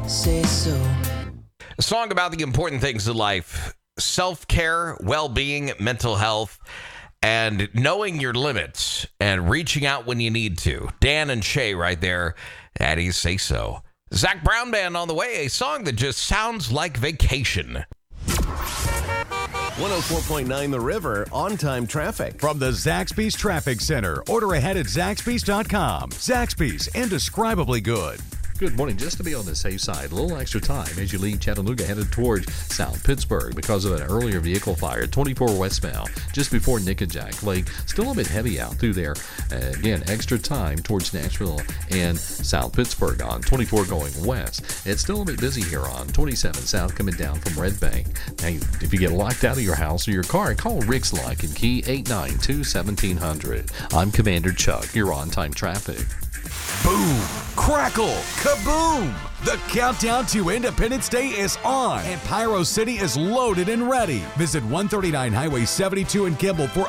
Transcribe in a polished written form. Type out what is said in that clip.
say so. A song about the important things in life: self-care, well-being, mental health, and knowing your limits and reaching out when you need to. Dan and Shay right there at Eddie's Say So. Zach Brown Band on the way, a song that just sounds like vacation. 104.9 The River, on-time traffic. From the Zaxby's Traffic Center. Order ahead at Zaxby's.com. Zaxby's, indescribably good. Good morning. Just to be on the safe side, a little extra time as you leave Chattanooga headed towards South Pittsburgh because of an earlier vehicle fire, 24 westbound, just before Nickajack Lake. Still a bit heavy out through there. Again, extra time towards Nashville and South Pittsburgh on 24 going west. It's still a bit busy here on 27 south coming down from Red Bank. Now, if you get locked out of your house or your car, call Rick's Lock and Key 892-1700. I'm Commander Chuck. You're on-time traffic. Boom! Crackle! Kaboom! The countdown to Independence Day is on, and Pyro City is loaded and ready. Visit 139 Highway 72 in Kimball for